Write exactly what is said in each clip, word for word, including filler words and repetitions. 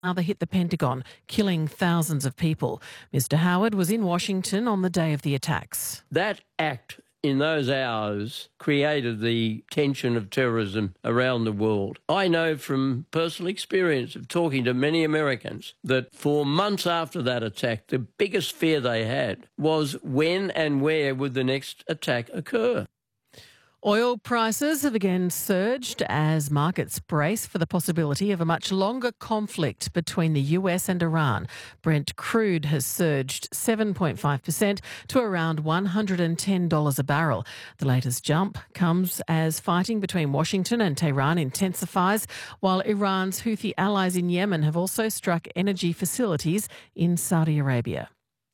Another hit the Pentagon, killing thousands of people. Mister Howard was in Washington on the day of the attacks. That act in those hours created the tension of terrorism around the world. I know from personal experience of talking to many Americans that for months after that attack, the biggest fear they had was when and where would the next attack occur. Oil prices have again surged as markets brace for the possibility of a much longer conflict between the U S and Iran. Brent crude has surged seven point five percent to around one hundred ten dollars a barrel. The latest jump comes as fighting between Washington and Tehran intensifies, while Iran's Houthi allies in Yemen have also struck energy facilities in Saudi Arabia.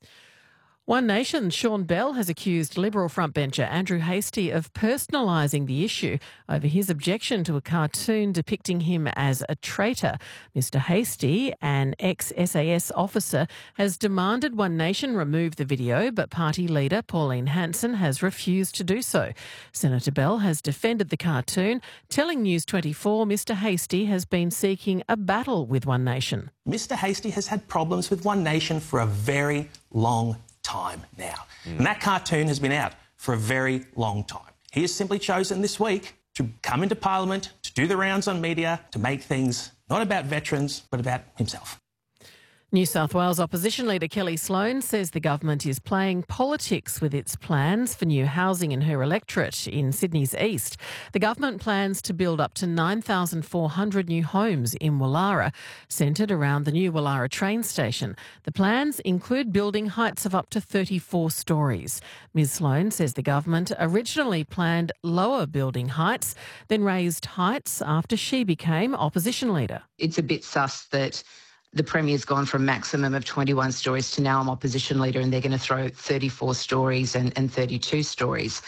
One Nation's Sean Bell has accused Liberal frontbencher Andrew Hastie of personalising the issue over his objection to a cartoon depicting him as a traitor. Mister Hastie, an ex-S A S officer, has demanded One Nation remove the video, but party leader Pauline Hanson has refused to do so. Senator Bell has defended the cartoon, telling News twenty-four Mister Hastie has been seeking a battle with One Nation. Mister Hastie has had problems with One Nation for a very long time. time now. Mm. And that cartoon has been out for a very long time. He has simply chosen this week to come into Parliament, to do the rounds on media, to make things not about veterans, but about himself. New South Wales opposition leader Kelly Sloan says the government is playing politics with its plans for new housing in her electorate in Sydney's east. The government plans to build up to nine thousand four hundred new homes in Woollahra, centred around the new Woollahra train station. The plans include building heights of up to thirty-four storeys. Miz Sloan says the government originally planned lower building heights, then raised heights after she became opposition leader. It's a bit sus that the Premier's gone from maximum of twenty-one storeys to now I'm opposition leader and they're going to throw thirty-four storeys and, and thirty-two storeys.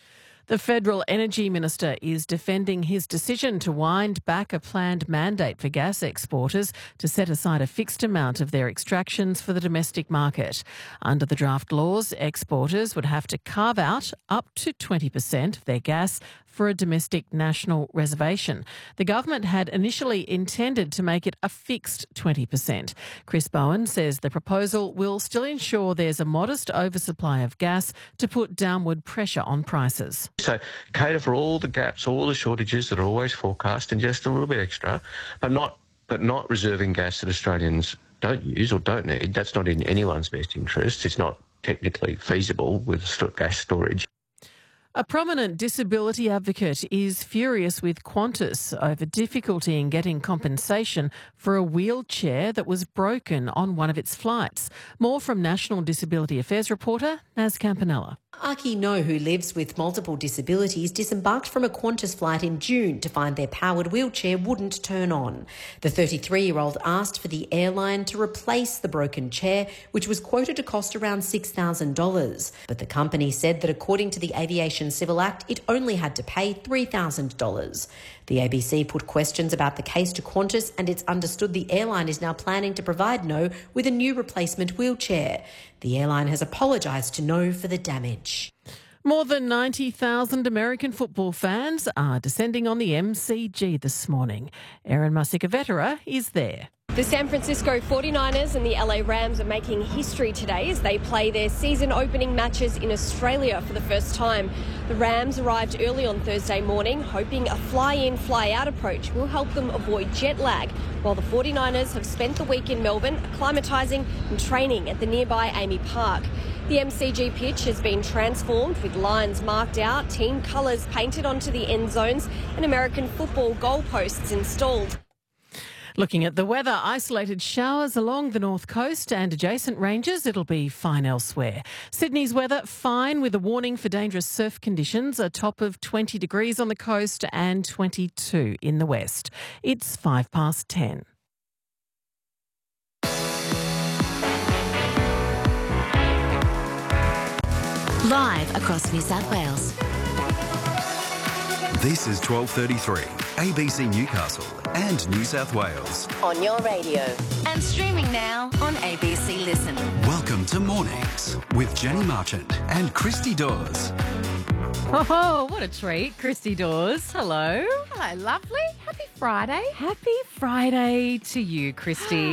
The Federal Energy Minister is defending his decision to wind back a planned mandate for gas exporters to set aside a fixed amount of their extractions for the domestic market. Under the draft laws, exporters would have to carve out up to twenty percent of their gas for a domestic national reservation. The government had initially intended to make it a fixed twenty percent. Chris Bowen says the proposal will still ensure there's a modest oversupply of gas to put downward pressure on prices. So cater for all the gaps, all the shortages that are always forecast and just a little bit extra, but not but not reserving gas that Australians don't use or don't need. That's not in anyone's best interest. It's not technically feasible with gas storage. A prominent disability advocate is furious with Qantas over difficulty in getting compensation for a wheelchair that was broken on one of its flights. More from National Disability Affairs reporter Naz Campanella. Aki No, who lives with multiple disabilities, disembarked from a Qantas flight in June to find their powered wheelchair wouldn't turn on. The thirty-three-year-old asked for the airline to replace the broken chair, which was quoted to cost around six thousand dollars. But the company said that according to the Aviation Civil Act, it only had to pay three thousand dollars. The A B C put questions about the case to Qantas, and it's understood the airline is now planning to provide No with a new replacement wheelchair. The airline has apologised to No for the damage. More than ninety thousand American football fans are descending on the M C G this morning. Erin Masika-Vetera is there. The San Francisco forty-niners and the L A Rams are making history today as they play their season opening matches in Australia for the first time. The Rams arrived early on Thursday morning, hoping a fly-in, fly-out approach will help them avoid jet lag, while the forty-niners have spent the week in Melbourne acclimatising and training at the nearby Amy Park. The M C G pitch has been transformed with lines marked out, team colours painted onto the end zones and American football goalposts installed. Looking at the weather, isolated showers along the north coast and adjacent ranges. It'll be fine elsewhere. Sydney's weather, fine with a warning for dangerous surf conditions, a top of twenty degrees on the coast and twenty-two in the west. It's five past ten. Live across New South Wales. This is twelve thirty-three, A B C Newcastle and New South Wales. On your radio. And streaming now on A B C Listen. Welcome to Mornings with Jenny Marchant and Christy Dawes. Oh, what a treat. Christy Dawes, hello. Hello, lovely. Happy Friday. Happy Friday to you, Christy.